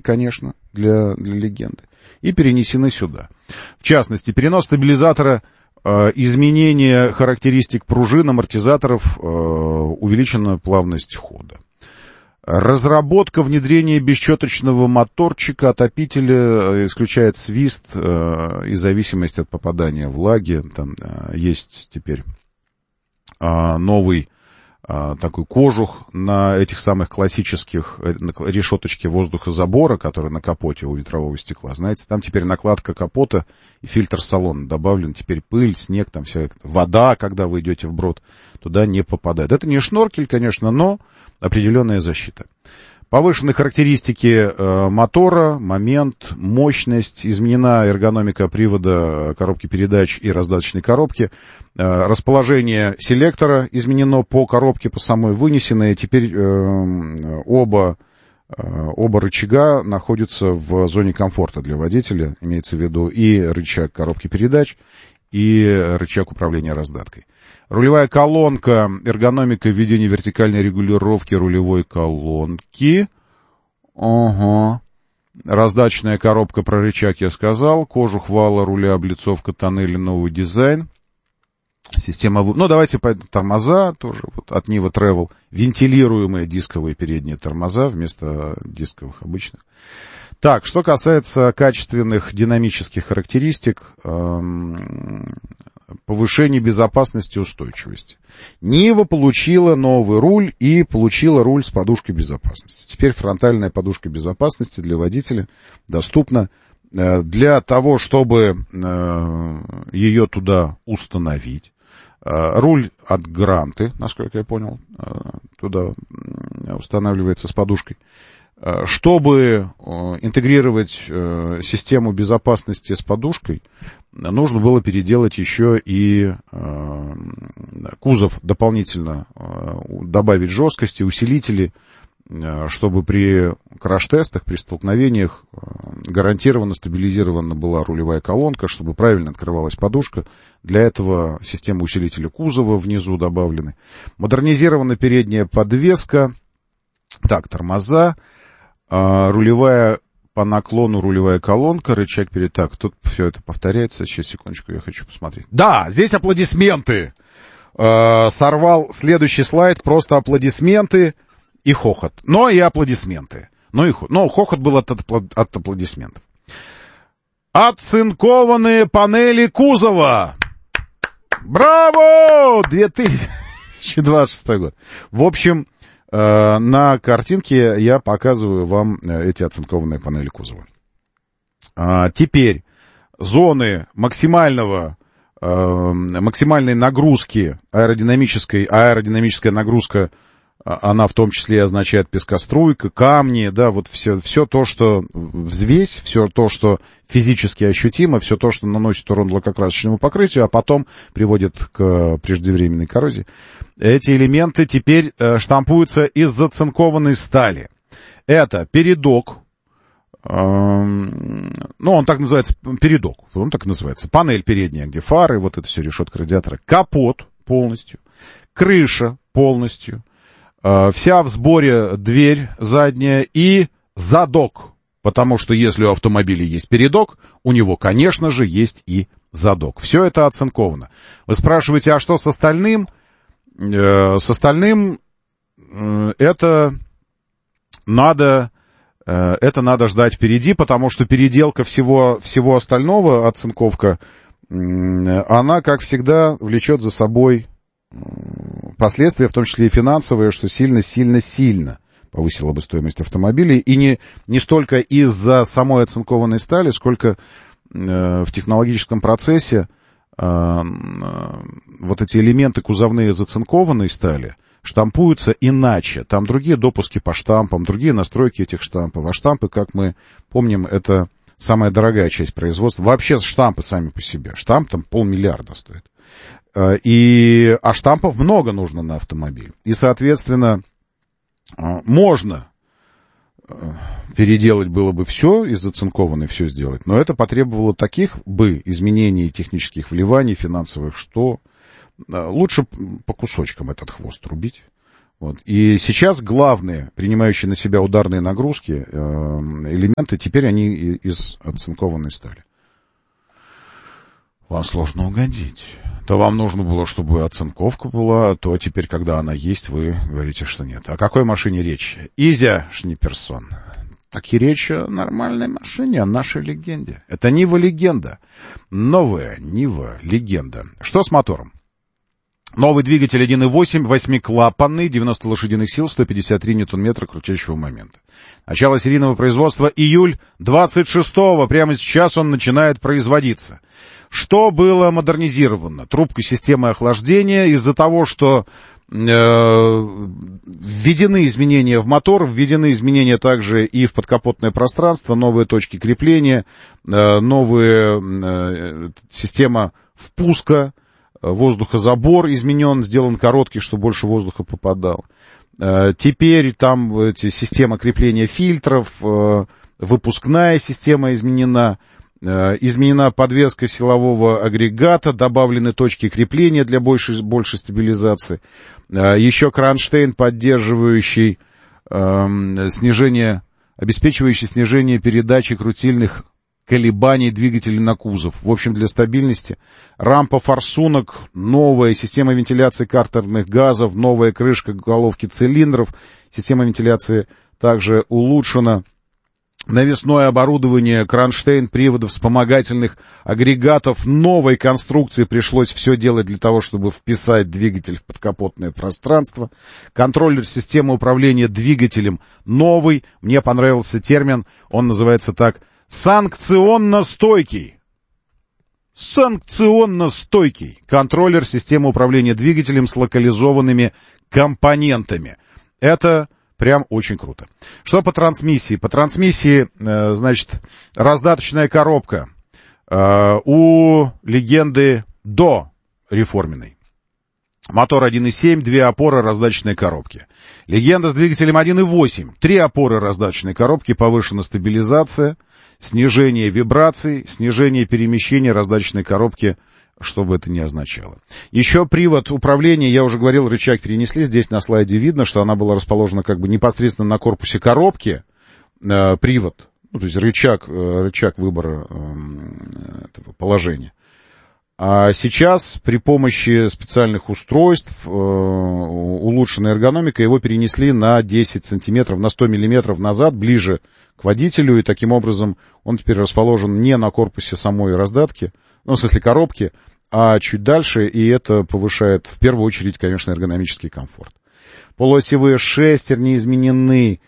конечно, для легенды, и перенесены сюда. В частности, перенос стабилизатора, изменение характеристик пружин, амортизаторов, увеличена плавность хода. Разработка внедрения бесщеточного моторчика отопителя исключает свист и зависимость от попадания влаги. Там есть теперь новый такой кожух на этих самых классических решеточке воздухозабора, которые на капоте у ветрового стекла. Знаете, там теперь накладка капота и фильтр салона добавлен. Теперь пыль, снег, там вся вода, когда вы идете вброд, туда не попадает. Это не шноркель, конечно, но определенная защита. Повышены характеристики мотора, момент, мощность, изменена эргономика привода, коробки передач и раздаточной коробки, расположение селектора изменено по коробке, по самой вынесенной. Теперь оба рычага находятся в зоне комфорта для водителя, имеется в виду и рычаг коробки передач, и рычаг управления раздаткой. Рулевая колонка, эргономика введения вертикальной регулировки рулевой колонки. Ага. Раздаточная коробка, про рычаг я сказал. Кожух вала руля, облицовка тоннеля, новый дизайн. Система... Ну, давайте тормоза тоже. Вот от Niva Travel. Вентилируемые дисковые передние тормоза вместо дисковых обычных. Так, что касается качественных динамических характеристик, повышение безопасности и устойчивости. Нива получила новый руль и получила руль с подушкой безопасности. Теперь фронтальная подушка безопасности для водителя доступна. Для того, чтобы ее туда установить, руль от Гранты, насколько я понял, туда устанавливается с подушкой. Чтобы интегрировать систему безопасности с подушкой, нужно было переделать еще и кузов дополнительно, добавить жесткости, усилители, чтобы при краш-тестах, при столкновениях гарантированно стабилизирована была рулевая колонка, чтобы правильно открывалась подушка. Для этого системы усилителя кузова внизу добавлены. Модернизирована передняя подвеска. Так, тормоза. Рулевая по наклону, рулевая колонка, рычаг перед... Так, тут все это повторяется. Сейчас, секундочку, я хочу посмотреть. Да, здесь аплодисменты. Сорвал следующий слайд, просто аплодисменты и хохот. Но и аплодисменты. Но хохот был от аплодисментов. Оцинкованные панели кузова. Браво! 2026 год. В общем... На картинке я показываю вам эти оцинкованные панели кузова. Теперь зоны максимальной нагрузки аэродинамическая нагрузка, она в том числе означает пескоструйка, камни, да, вот все то, что взвесь, все то, что физически ощутимо, все то, что наносит урон лакокрасочному покрытию, а потом приводит к преждевременной коррозии. Эти элементы теперь штампуются из зацинкованной стали. Это передок, он так называется, передок, он так называется, панель передняя, где фары, вот это все, решетка радиатора, капот полностью, крыша полностью, вся в сборе дверь задняя и задок, потому что если у автомобиля есть передок, у него, конечно же, есть и задок. Все это оцинковано. Вы спрашиваете, а что с остальным? С остальным это надо ждать впереди, потому что переделка всего остального, оцинковка, она, как всегда, влечет за собой последствия, в том числе и финансовые, что сильно повысило бы стоимость автомобилей. И не столько из-за самой оцинкованной стали, сколько в технологическом процессе вот эти элементы кузовные зацинкованной стали штампуются иначе. Там другие допуски по штампам, другие настройки этих штампов. А штампы, как мы помним, это самая дорогая часть производства. Вообще штампы сами по себе. Штамп там 500 миллиона стоит. А штампов много нужно на автомобиль. И, соответственно, можно переделать было бы все, из зацинкованной все сделать, но это потребовало таких бы изменений технических вливаний, финансовых, что лучше по кусочкам этот хвост рубить. Вот. И сейчас главные, принимающие на себя ударные нагрузки, элементы, теперь они из оцинкованной стали. Вам сложно угодить. То вам нужно было, чтобы оцинковка была, то теперь, когда она есть, вы говорите, что нет. О какой машине речь? Изя Шниперсон. Так и речь о нормальной машине, о нашей легенде. Это Нива легенда. Новая Нива легенда. Что с мотором? Новый двигатель 1.8, 8-клапанный, 90 лошадиных сил, 153 ньютон-метра крутящего момента. Начало серийного производства июль 26-го. Прямо сейчас он начинает производиться. Что было модернизировано? Трубка системы охлаждения. Из-за того, что введены изменения в мотор, введены изменения также и в подкапотное пространство, новые точки крепления, новая система впуска, воздухозабор изменен, сделан короткий, чтобы больше воздуха попадал. Теперь там система крепления фильтров, выпускная система изменена. Изменена подвеска силового агрегата, добавлены точки крепления для большей стабилизации. Еще кронштейн, поддерживающий обеспечивающий снижение передачи крутильных колебаний двигателя на кузов. В общем, для стабильности. Рампа форсунок, новая система вентиляции картерных газов, новая крышка головки цилиндров. Система вентиляции также улучшена. Навесное оборудование, кронштейн, приводы вспомогательных агрегатов новой конструкции. Пришлось все делать для того, чтобы вписать двигатель в подкапотное пространство. Контроллер системы управления двигателем новый. Мне понравился термин, он называется так: санкционно-стойкий. Санкционно-стойкий. Контроллер системы управления двигателем с локализованными компонентами. Это прям очень круто. Что по трансмиссии? По трансмиссии, значит, раздаточная коробка у легенды до реформенной. Мотор 1.7, 2 опоры, раздаточные коробки. Легенда с двигателем 1.8, 3 опоры, раздаточные коробки, повышена стабилизация, снижение вибраций, снижение перемещения раздаточной коробки, что бы это ни означало. Еще привод управления, я уже говорил, рычаг перенесли. Здесь на слайде видно, что она была расположена как бы непосредственно на корпусе коробки. Привод, то есть рычаг выбора этого положения. А сейчас при помощи специальных устройств, улучшенной эргономикой, его перенесли на 10 сантиметров, на 100 миллиметров назад, ближе к водителю. И таким образом он теперь расположен не на корпусе самой раздатки, в смысле коробки, а чуть дальше, и это повышает, в первую очередь, конечно, эргономический комфорт. Полуосевые шестерни изменены,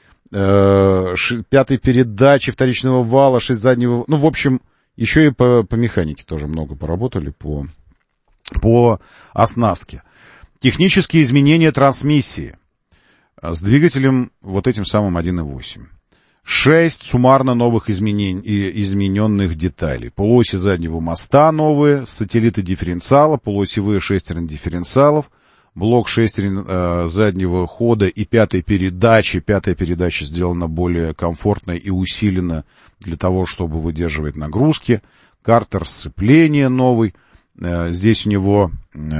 5-й передачи вторичного вала, 6 заднего... в общем, еще и по механике тоже много поработали, по оснастке. Технические изменения трансмиссии с двигателем вот этим самым 1.8. 6 суммарно новых измененных деталей. Полуоси заднего моста новые, сателлиты дифференциала, полуосевые шестерни дифференциалов, блок шестерен заднего хода и 5-й передачи. 5-я передача сделана более комфортно и усилена для того, чтобы выдерживать нагрузки. Картер сцепления новый. Здесь у него,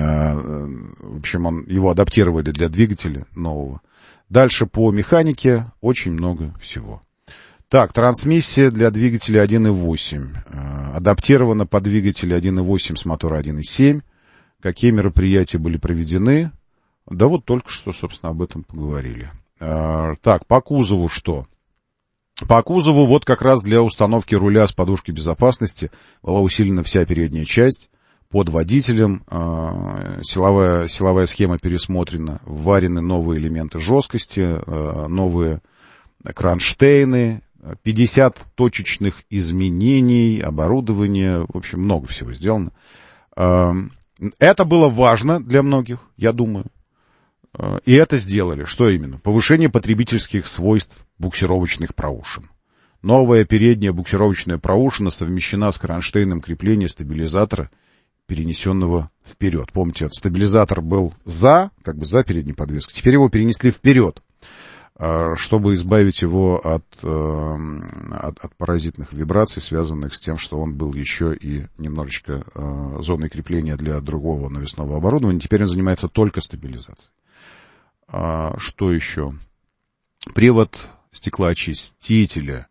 в общем, его адаптировали для двигателя нового. Дальше по механике очень много всего. Так, трансмиссия для двигателя 1.8. Адаптирована под двигатель 1.8 с мотора 1.7. Какие мероприятия были проведены? Да вот только что, собственно, об этом поговорили. Так, по кузову что? По кузову вот как раз для установки руля с подушкой безопасности была усилена вся передняя часть. Под водителем силовая схема пересмотрена. Вварены новые элементы жесткости, новые кронштейны, 50 точечных изменений, оборудования. В общем, много всего сделано. Это было важно для многих, я думаю. И это сделали. Что именно? Повышение потребительских свойств буксировочных проушин. Новая передняя буксировочная проушина совмещена с кронштейном крепления стабилизатора, перенесенного вперед. Помните, стабилизатор был за передней подвеской. Теперь его перенесли вперед, чтобы избавить его от паразитных вибраций, связанных с тем, что он был еще и немножечко зоной крепления для другого навесного оборудования. Теперь он занимается только стабилизацией. Что еще? Привод стеклоочистителя,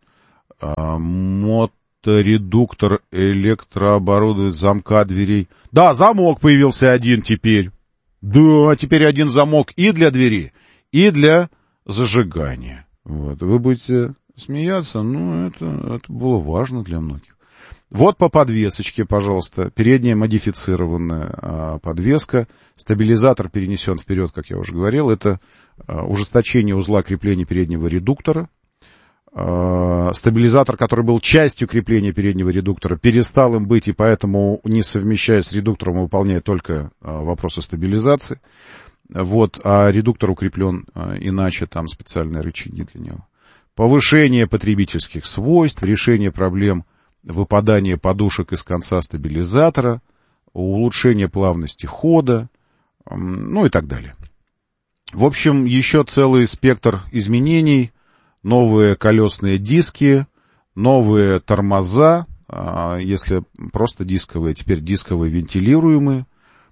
моторедуктор, электрооборудование, замка дверей. Да, замок появился один теперь. Да, теперь один замок и для двери, и для зажигания. Вот. Вы будете смеяться, но это было важно для многих. Вот по подвесочке, пожалуйста, передняя модифицированная подвеска. Стабилизатор перенесен вперед, как я уже говорил. Это ужесточение узла крепления переднего редуктора. Стабилизатор, который был частью крепления переднего редуктора, перестал им быть, и поэтому, не совмещая с редуктором, выполняет только вопросы стабилизации. Вот, а редуктор укреплен иначе, там специальные рычаги для него. Повышение потребительских свойств, решение проблем выпадания подушек из конца стабилизатора, улучшение плавности хода, ну и так далее. В общем, еще целый спектр изменений. Новые колесные диски, новые тормоза, если просто дисковые, теперь дисковые вентилируемые,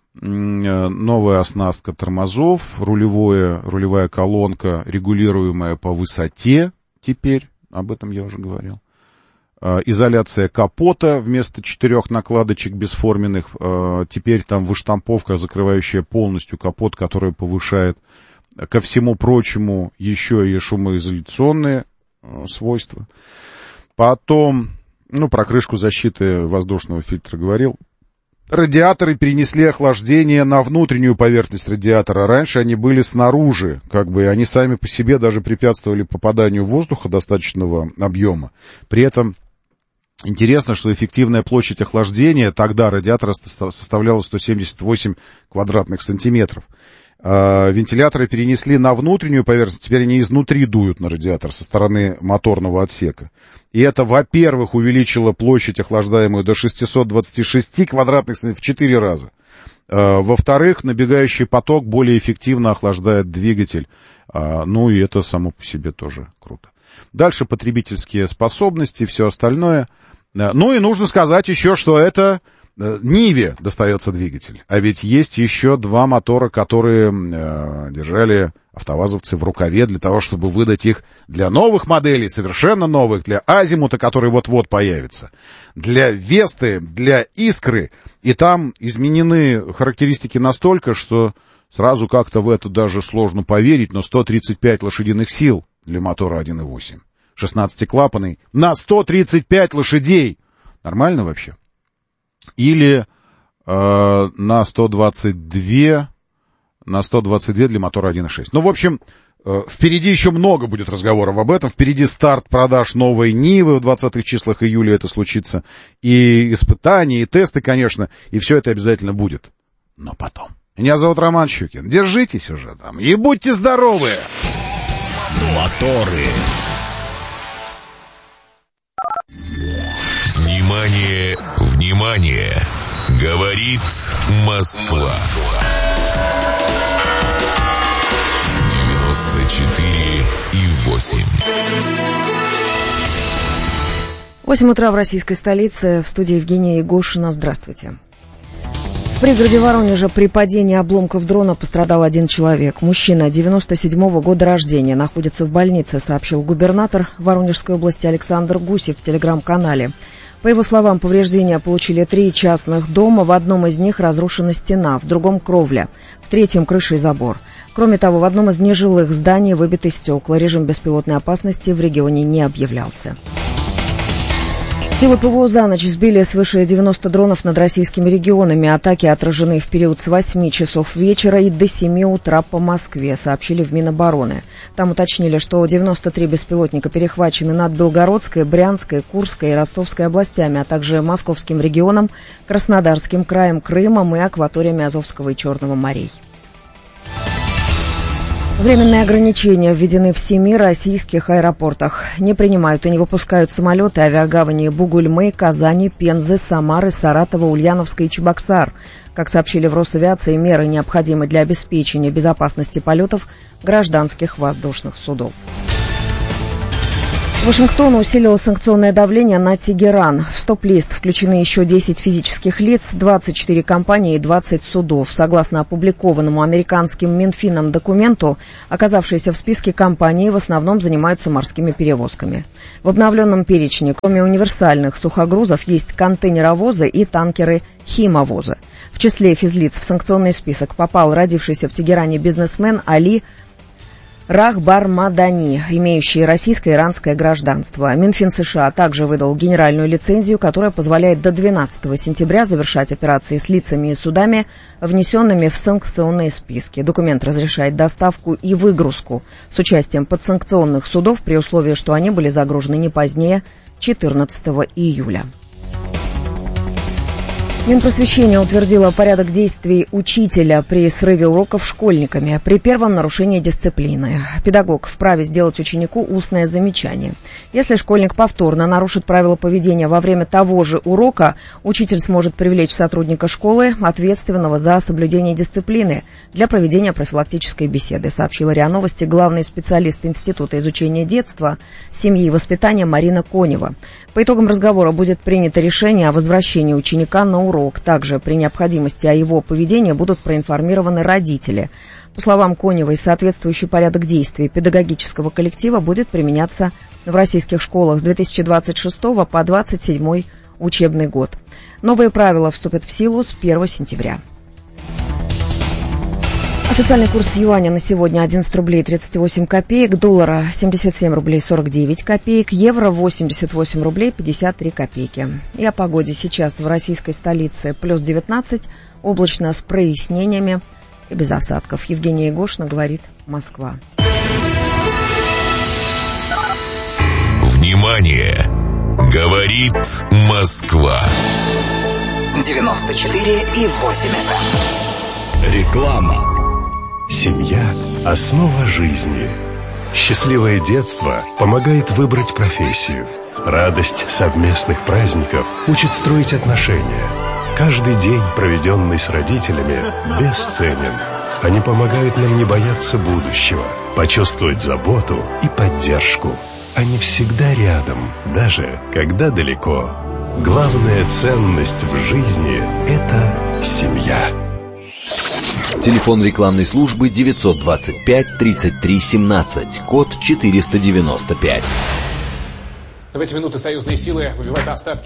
новая оснастка тормозов, рулевая колонка, регулируемая по высоте теперь, об этом я уже говорил. Изоляция капота вместо 4 накладочек бесформенных, теперь там выштамповка, закрывающая полностью капот, которая повышает, ко всему прочему, еще и шумоизоляционные свойства. Потом, про крышку защиты воздушного фильтра говорил. Радиаторы перенесли охлаждение на внутреннюю поверхность радиатора. Раньше они были снаружи, и они сами по себе даже препятствовали попаданию воздуха достаточного объема. При этом интересно, что эффективная площадь охлаждения тогда радиатора составляла 178 квадратных сантиметров. Вентиляторы перенесли на внутреннюю поверхность, теперь они изнутри дуют на радиатор со стороны моторного отсека. И это, во-первых, увеличило площадь охлаждаемую до 626 квадратных сантиметров в 4 раза. Во-вторых, набегающий поток более эффективно охлаждает двигатель. И это само по себе тоже круто. Дальше потребительские способности, все остальное. И нужно сказать еще, что это Ниве достается двигатель. А ведь есть еще 2 мотора, которые держали автовазовцы в рукаве для того, чтобы выдать их для новых моделей, совершенно новых, для Азимута, который вот-вот появится, для Весты, для Искры. И там изменены характеристики настолько, что сразу как-то в это даже сложно поверить, но 135 лошадиных сил для мотора 1.8. 16-клапанный на 135 лошадей. Нормально вообще? Или на 122 для мотора 1.6. В общем, впереди еще много будет разговоров об этом. Впереди старт продаж новой Нивы в 20-х числах июля это случится. И испытания, и тесты, конечно. И все это обязательно будет. Но потом. Меня зовут Роман Щукин. Держитесь уже там и будьте здоровы! Моторы. Внимание, внимание! Говорит Москва. 94,8. 8 утра в российской столице. В студии Евгения Егошина. Здравствуйте. В пригороде Воронежа при падении обломков дрона пострадал 1 человек. Мужчина 97-го года рождения находится в больнице, сообщил губернатор Воронежской области Александр Гусев в телеграм-канале. По его словам, повреждения получили 3 частных дома. В одном из них разрушена стена, в другом кровля, в третьем крыша и забор. Кроме того, в одном из нежилых зданий выбиты стекла. Режим беспилотной опасности в регионе не объявлялся. Силы ПВО за ночь сбили свыше 90 дронов над российскими регионами. Атаки отражены в период с 8 часов вечера и до 7 утра по Москве, сообщили в Минобороны. Там уточнили, что 93 беспилотника перехвачены над Белгородской, Брянской, Курской и Ростовской областями, а также Московским регионом, Краснодарским краем, Крымом и акваториями Азовского и Черного морей. Временные ограничения введены в 7 российских аэропортах. Не принимают и не выпускают самолеты авиагавани Бугульмы, Казани, Пензы, Самары, Саратова, Ульяновска и Чебоксар. Как сообщили в Росавиации, меры необходимы для обеспечения безопасности полетов гражданских воздушных судов. Вашингтон усилил санкционное давление на Тегеран. В стоп-лист включены еще 10 физических лиц, 24 компании и 20 судов. Согласно опубликованному американским Минфином документу, оказавшиеся в списке компании в основном занимаются морскими перевозками. В обновленном перечне, кроме универсальных сухогрузов, есть контейнеровозы и танкеры-химовозы. В числе физлиц в санкционный список попал родившийся в Тегеране бизнесмен Али Рахбар-Мадани, имеющий российское и иранское гражданство. Минфин США также выдал генеральную лицензию, которая позволяет до 12 сентября завершать операции с лицами и судами, внесенными в санкционные списки. Документ разрешает доставку и выгрузку с участием подсанкционных судов при условии, что они были загружены не позднее 14 июля. Минпросвещение утвердило порядок действий учителя при срыве уроков школьниками при первом нарушении дисциплины. Педагог вправе сделать ученику устное замечание. Если школьник повторно нарушит правила поведения во время того же урока, учитель сможет привлечь сотрудника школы, ответственного за соблюдение дисциплины, для проведения профилактической беседы, сообщила РИА Новости главный специалист Института изучения детства, семьи и воспитания Марина Конева. По итогам разговора будет принято решение о возвращении ученика на урок. Также при необходимости о его поведении будут проинформированы родители. По словам Коневой, соответствующий порядок действий педагогического коллектива будет применяться в российских школах с 2026 по 2027 учебный год. Новые правила вступят в силу с 1 сентября. Официальный курс юаня на сегодня 11 рублей 38 копеек, доллара 77 рублей 49 копеек, евро 88 рублей 53 копейки. И о погоде сейчас в российской столице плюс 19, облачно с прояснениями и без осадков. Евгения Егошина, говорит Москва. Внимание! Говорит Москва. 94,8 FM. Реклама. Семья – основа жизни. Счастливое детство помогает выбрать профессию. Радость совместных праздников учит строить отношения. Каждый день, проведенный с родителями, бесценен. Они помогают нам не бояться будущего, почувствовать заботу и поддержку. Они всегда рядом, даже когда далеко. Главная ценность в жизни – это семья. Телефон рекламной службы 925 33 17, код 495. В эти минуты союзные силы выбивают остатки